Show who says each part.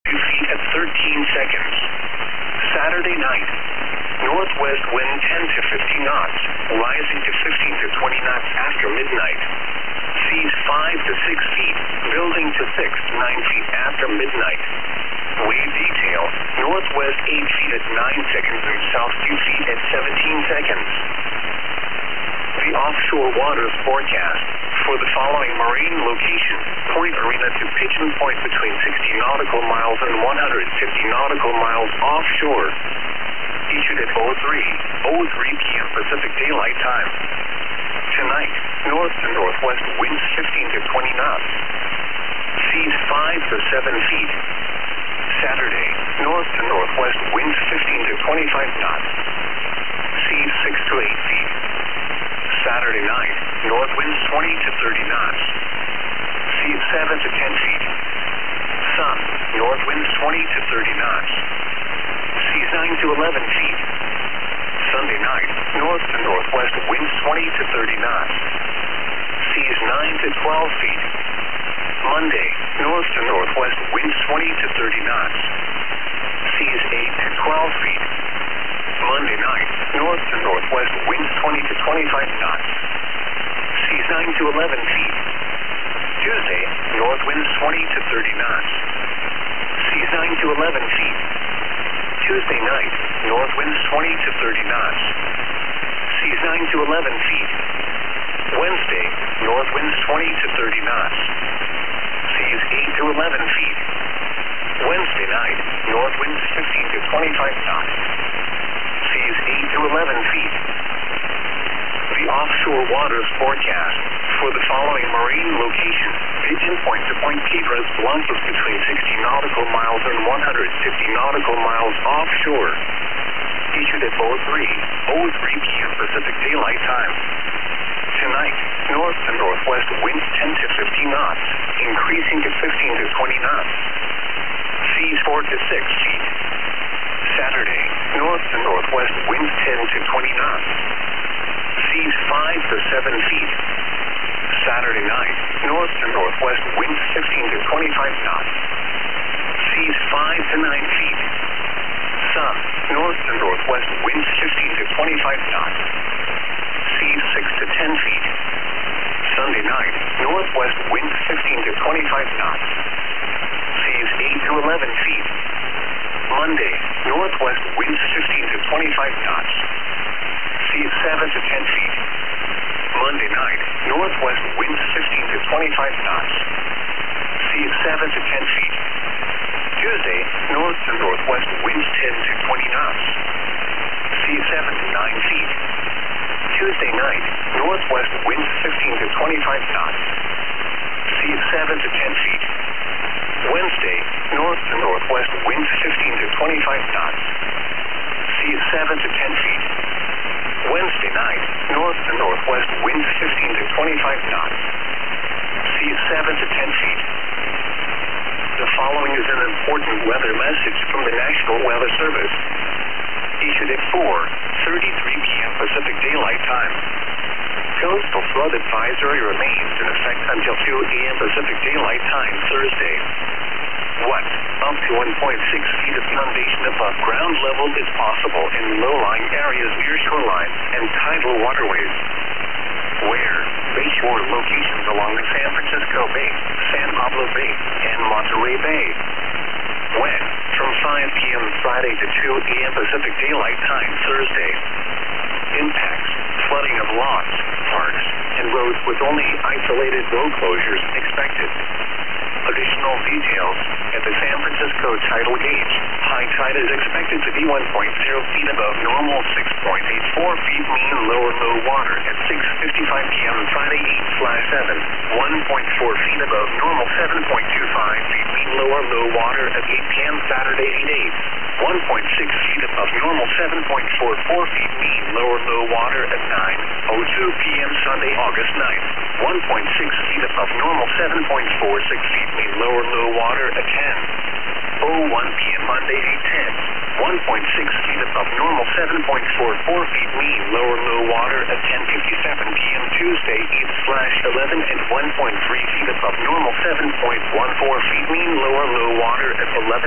Speaker 1: feet at 13 seconds. Saturday night. Northwest wind 10 to 15 knots, rising to 15 to 20 knots after midnight. Seas 5 to 6 feet, building to 6 to 9 feet after midnight. Wave detail, northwest 8 feet at 9 seconds and south 2 feet at 17 seconds. The offshore waters forecast for the following marine locations: Point Arena to Pigeon Point between 60 nautical miles and 150 nautical miles offshore. Issued at 03 p.m. Pacific Daylight Time. Tonight, north to northwest winds 15 to 20 knots. Seas 5 to 7 feet. Saturday, north to northwest winds 15 to 25 knots. Seas 6 to 8 feet. Saturday night, north winds 20 to 30 knots. Seas 7 to 10 feet. Sun, north winds 20 to 30 knots. Seas 9 to 11 feet. Sunday night, north to northwest winds 20 to 30 knots. Seas 9 to 12 feet. Monday, north to northwest winds 20 to 30 knots. Seas 8 to 12 feet. Monday night, north to northwest winds 20 to 25 knots. Seas 9 to 11 feet. Tuesday, north winds 20 to 30 knots. Seas 9 to 11 feet. Tuesday night, north winds 20 to 30 knots. Seas 9 to 11 feet. Wednesday, north winds 20 to 30 knots. Seas 8 to 11 feet. Wednesday night, north winds 15 to 25 knots. Seas 8 to 11 feet. The offshore waters forecast for the following marine locations: Pigeon Point to Point Piedras Blancas between 60 nautical miles and 150 nautical miles offshore. Issued at 03 p.m. Pacific Daylight Time. Tonight, north to northwest winds 10 to 15 knots, increasing to 15 to 20 knots. Seas 4 to 6 feet. Saturday, north to northwest winds 10 to 20 knots. Seas 5 to 7 feet. Saturday night, north to northwest winds 15 to 25 knots. Seas 5 to 9 feet. Sun, north to northwest winds 15 to 25 knots. Seas 6 to 10 feet. Sunday night, northwest winds 15 to 25 knots. Seas 8 to 11 feet. Monday, northwest winds 15 to 25 knots. Seas 7 to 10 feet. Monday night, northwest winds 15 to 25 knots. Seas 7 to 10 feet. Tuesday, north to northwest winds 10 to 20 knots. Seas 7 to 9 feet. Tuesday night, northwest winds 15 to 25 knots. Seas 7 to 10 feet. Wednesday, north to northwest winds 15 to 25 knots. Seas 7 to 10 feet. Wednesday night, north to northwest winds 15 to 25 knots. Seas 7 to 10 feet. The following is an important weather message from the National Weather Service. Issued at 4:33 p.m. Pacific Daylight Time. Coastal flood advisory remains in effect until 2 a.m. Pacific Daylight Time Thursday. 1. Up to 1.6 feet of inundation above ground level is possible in low-lying areas near shorelines and tidal waterways. Where? Bayshore locations along the San Francisco Bay, San Pablo Bay, and Monterey Bay. When? From 5 p.m. Friday to 2 a.m. Pacific Daylight Time Thursday. Impacts: flooding of lots, parks, and roads with only isolated road closures expected. Additional details: at the San Francisco tidal gauge, high tide is expected to be 1.0 feet above normal, 6.84 feet mean low water at 6:55 p.m. Friday 8/7, 1.4 feet above normal, 7.25 feet mean low water at 8 p.m. Saturday 8/8, 1.6 feet above normal, 7.44 feet mean low water at 9:02 p.m. Sunday August 9th, 1.6 feet above normal, 7.46 feet mean low water at 10:01 p.m. Monday 8/10, 1.6 feet above normal, 7.44 feet mean low water at 10:57 p.m. Tuesday 8/11, and 1.3 feet above normal, 7.14 feet mean low water at 11.